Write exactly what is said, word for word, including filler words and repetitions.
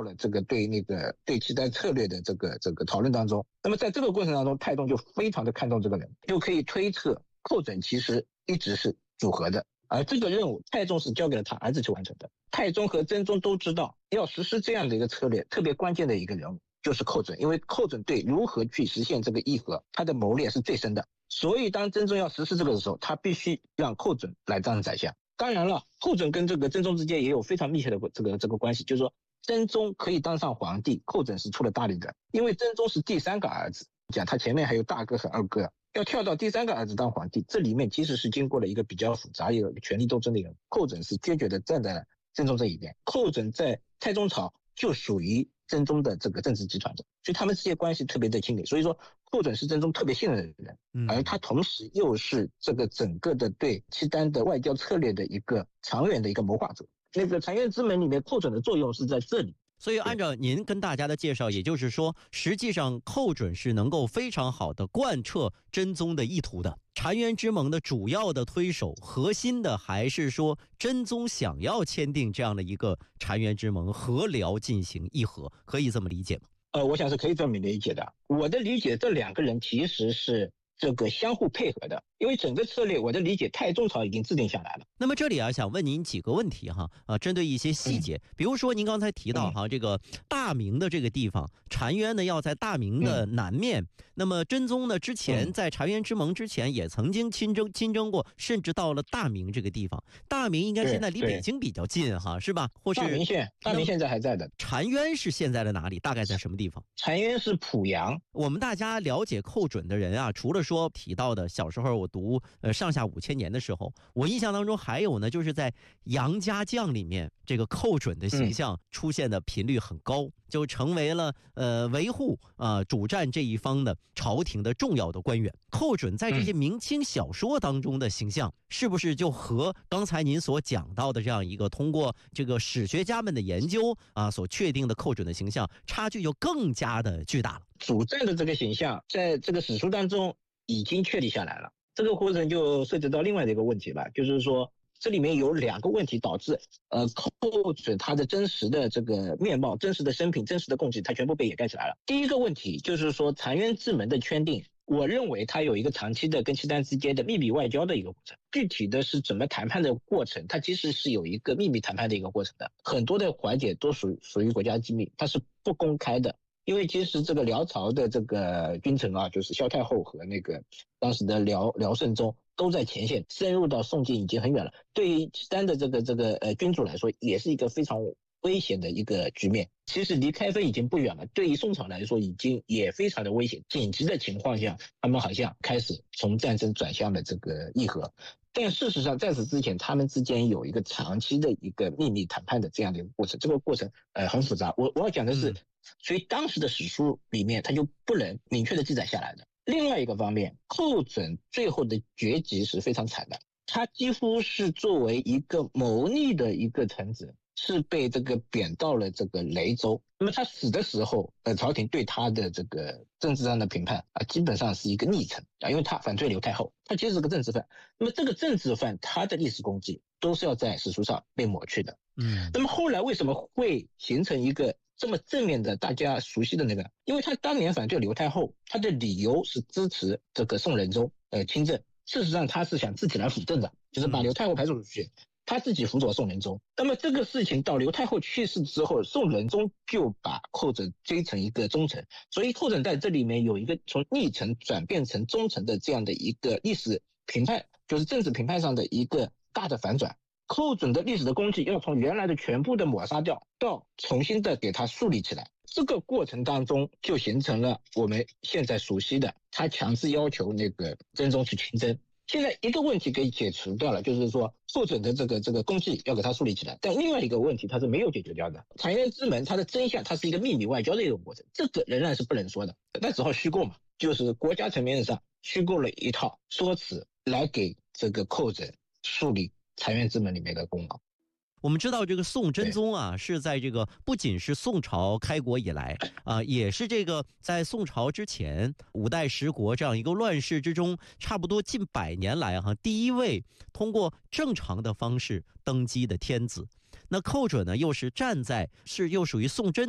了这个对那个对契丹策略的这个这个讨论当中。那么在这个过程当中，太宗就非常的看重这个人，就可以推测寇准其实一直是组合的，而这个任务太宗是交给了他儿子去完成的。太宗和真宗都知道要实施这样的一个策略，特别关键的一个人物就是寇准，因为寇准对如何去实现这个议和，他的谋略是最深的。所以当真宗要实施这个的时候，他必须让寇准来当宰相。当然了，寇准跟这个真宗之间也有非常密切的这个这个关系，就是说真宗可以当上皇帝，寇准是出了大力的，因为真宗是第三个儿子，讲他前面还有大哥和二哥，要跳到第三个儿子当皇帝，这里面其实是经过了一个比较复杂一个权力斗争的一个，寇准是决绝的站在了真宗这一边。寇准在太宗朝就属于真宗的这个政治集团的，所以他们之间关系特别的亲密。所以说寇准是真宗特别信任的人，而他同时又是这个整个的对契丹的外交策略的一个长远的一个谋划者。那个澶渊之门里面寇准的作用是在这里。 所以按照您跟大家的介绍，也就是说实际上寇准是能够非常好的贯彻真宗的意图的。澶渊之盟的主要的推手，核心的还是说真宗想要签订这样的一个澶渊之盟，和辽进行议和，可以这么理解吗？ 呃，我想是可以这么理解的。我的理解，这两个人其实是这个相互配合的，因为整个策略我的理解太宗朝已经制定下来了。 那么这里啊，想问您几个问题哈，啊，针对一些细节，嗯、比如说您刚才提到哈，嗯、这个大明的这个地方，澶渊呢要在大明的南面，嗯、那么真宗呢之前在澶渊之盟之前也曾经亲征亲征过，甚至到了大明这个地方。大明应该现在离北京比较近哈，是吧？或是大明县，大明现在还在的。 澶渊是现在的哪里？大概在什么地方？ 澶渊是濮阳。 我们大家了解寇准的人啊，除了说提到的小时候我读呃上下五千年的时候，我印象当中还有呢，就是在杨家将里面，这个寇准的形象出现的频率很高，嗯、就成为了呃维护啊、呃、主战这一方的朝廷的重要的官员。寇准在这些明清小说当中的形象，嗯、是不是就和刚才您所讲到的这样一个通过这个史学家们的研究啊所确定的寇准的形象差距就更加的巨大了？ 主战的这个形象在这个史书当中已经确立下来了。这个过程就涉及到另外的一个问题了，就是说这里面有两个问题导致呃寇准他的真实的这个面貌、真实的生平、真实的功绩，他全部被掩盖起来了。第一个问题就是说澶渊之门的圈定，我认为它有一个长期的跟契丹之间的秘密外交的一个过程，具体的是怎么谈判的过程，它其实是有一个秘密谈判的一个过程的，很多的环节都属属于国家机密，它是不公开的。因为其实这个辽朝的这个君臣啊，就是萧太后和那个当时的辽辽圣宗都在前线，深入到宋境已经很远了。对于契丹的这个这个呃君主来说，也是一个非常危险的一个局面。其实离开封已经不远了，对于宋朝来说已经也非常的危险。紧急的情况下，他们好像开始从战争转向了这个议和。但事实上在此之前他们之间有一个长期的一个秘密谈判的这样的一个过程，这个过程呃很复杂。我我要讲的是、嗯所以当时的史书里面他就不能明确的记载下来的。另外一个方面，寇准最后的结局是非常惨的，他几乎是作为一个谋逆的一个臣子，是被这个贬到了这个雷州。那么他死的时候，呃，朝廷对他的这个政治上的评判啊，基本上是一个逆臣啊，因为他反对刘太后，他其实是个政治犯。那么这个政治犯他的历史功绩都是要在史书上被抹去的。嗯，那么后来为什么会形成一个这么正面的大家熟悉的那个？因为他当年反对刘太后，他的理由是支持这个宋仁宗呃亲政，事实上他是想自己来辅政的，就是把刘太后排除出去，他自己辅佐宋仁宗。那么这个事情到刘太后去世之后，宋仁宗就把寇准追成一个忠臣，所以寇准在这里面有一个从逆臣转变成忠臣的这样的一个历史评判，就是政治评判上的一个大的反转。寇准的历史的功绩要从原来的全部的抹杀掉，到重新的给他树立起来。这个过程当中就形成了我们现在熟悉的，他强制要求那个真宗去亲征。现在一个问题给解除掉了，就是说寇准的这个这个功绩要给他树立起来，但另外一个问题他是没有解决掉的。澶渊之门它的真相，它是一个秘密外交的一个过程，这个仍然是不能说的，那只好虚构嘛，就是国家层面上虚构了一套说辞来给这个寇准树立澶渊之门里面的功劳。 我们知道这个宋真宗啊，是在这个不仅是宋朝开国以来啊，也是这个在宋朝之前五代十国这样一个乱世之中，差不多近百年来哈、啊，第一位通过正常的方式登基的天子。那寇准呢，又是站在是又属于宋真